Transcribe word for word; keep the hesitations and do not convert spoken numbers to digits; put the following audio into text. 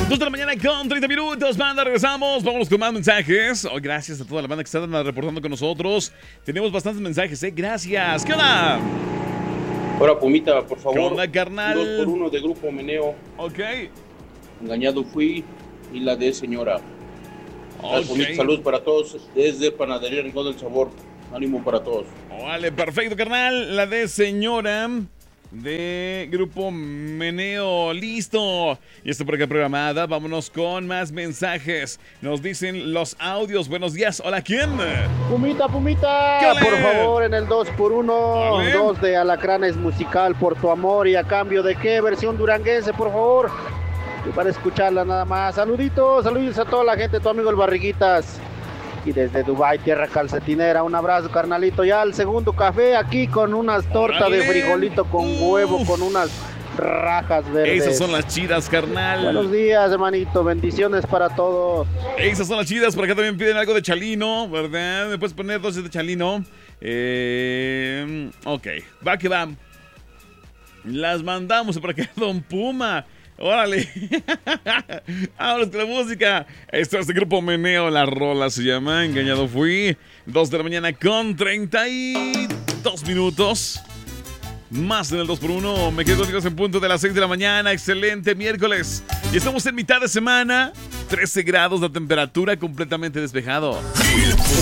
dos de la mañana con treinta minutos, banda, regresamos, vámonos con más mensajes. Oh, gracias a toda la banda que está reportando con nosotros. Tenemos bastantes mensajes, ¿eh? Gracias. ¿Qué onda? Ahora, Pumita, por favor. ¿Qué onda, carnal? Dos por uno de Grupo Meneo. Ok. Engañado fui y la de señora. Okay. Pumita, salud para todos desde Panadería Rincón del Sabor. Ánimo para todos. Vale, perfecto, carnal. La de señora de Grupo Meneo, listo. Y esto por acá programada. Vámonos con más mensajes. Nos dicen los audios. Buenos días. Hola, ¿quién? Pumita, Pumita, por favor, en el dos por uno, Vale. dos de Alacranes Musical, Por tu amor, y a cambio de qué, versión duranguense, por favor, y para escucharla nada más. Saluditos, saludos a toda la gente, tu amigo el Barriguitas. Y desde Dubái, tierra calcetinera, un abrazo, carnalito. Ya el segundo café aquí con unas tortas ¡Órale! de frijolito con Uf. huevo, con unas rajas verdes. Esas son las chidas, carnal. Buenos días, hermanito. Bendiciones para todos. Esas son las chidas. Por acá también piden algo de Chalino, ¿verdad? ¿Me puedes poner dosis de Chalino? Eh, ok, va que va. Las mandamos por acá, Don Puma. Órale. Vámonos con la música. Esto es de Grupo Meneo. La rola se llama Engañado Fui. dos de la mañana con treinta y dos minutos. Más en el dos por uno. Me quedo contigo en punto de las seis de la mañana. Excelente miércoles. Y estamos en mitad de semana. trece grados de temperatura, completamente despejado. El